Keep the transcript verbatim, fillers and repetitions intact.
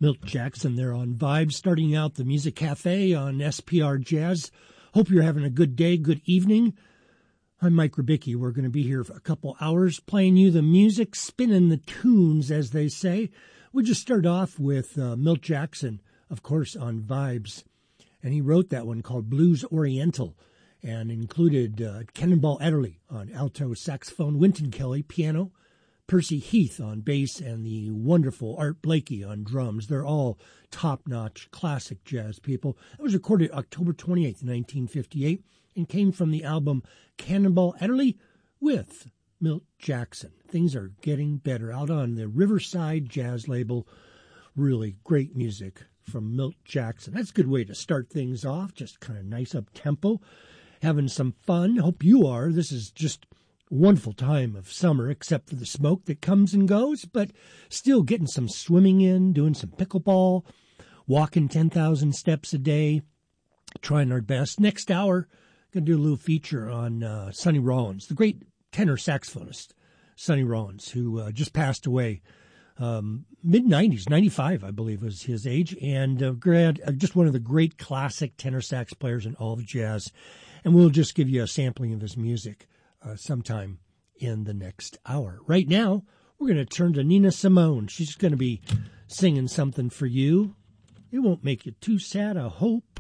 Milt Jackson there on Vibes, starting out the Music Cafe on S P R Jazz. Hope you're having a good day, good evening. I'm Mike Ribicki. We're going to be here for a couple hours playing you the music, spinning the tunes, as they say. We just start off with uh, Milt Jackson, of course, on Vibes. And he wrote that one called Blues Oriental and included uh, Cannonball Adderley on alto saxophone, Wynton Kelly piano, Percy Heath on bass, and the wonderful Art Blakey on drums. They're all top-notch classic jazz people. It was recorded October twenty-eighth, nineteen fifty-eight, and came from the album Cannonball Adderley with Milt Jackson. Things are getting better out on the Riverside Jazz label. Really great music from Milt Jackson. That's a good way to start things off, just kind of nice up-tempo, having some fun. Hope you are. This is just wonderful time of summer, except for the smoke that comes and goes, but still getting some swimming in, doing some pickleball, walking ten thousand steps a day, trying our best. Next hour, going to do a little feature on uh, Sonny Rollins, the great tenor saxophonist, Sonny Rollins, who uh, just passed away um, mid nineties, ninety-five, I believe was his age, and uh, grad, uh, just one of the great classic tenor sax players in all of jazz. And we'll just give you a sampling of his music Uh, sometime in the next hour. Right now, we're going to turn to Nina Simone. She's going to be singing something for you. It won't make you too sad, I hope.